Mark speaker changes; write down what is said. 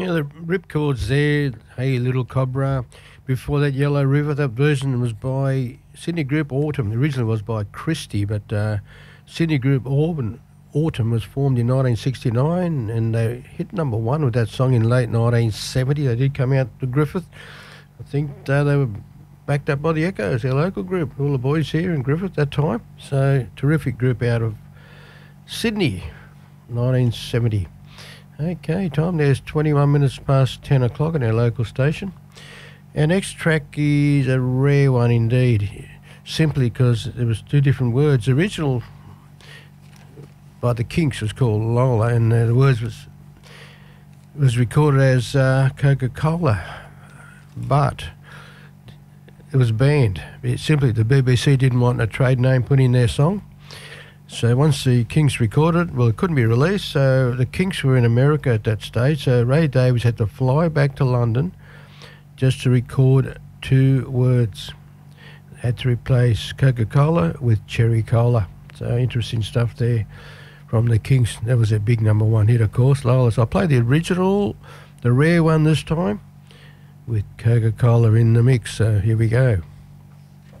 Speaker 1: Yeah, the ripcords there, Hey Little Cobra. Before that, Yellow River, that version was by Sydney Group Autumn. The original was by Christie, but Sydney Group Autumn was formed in 1969 and they hit number one with that song in late 1970. They did come out to Griffith. I think they were backed up by the Echoes, their local group, all the boys here in Griffith that time. So, terrific group out of Sydney, 1970. Okay, time there's 21 minutes past 10 o'clock on our local station. Our next track is a rare one indeed, simply because there was two different words. The original by the Kinks was called Lola, and the words was recorded as Coca-Cola, but it was banned. Simply, the BBC didn't want a trade name put in their song. So once the Kinks recorded, well, it couldn't be released, so the Kinks were in America at that stage, so Ray Davies had to fly back to London just to record two words. Had to replace Coca-Cola with Cherry Cola. So interesting stuff there from the Kinks. That was their big number one hit, of course, Lola. So I'll play the original, the rare one this time, with Coca-Cola in the mix. So here we go.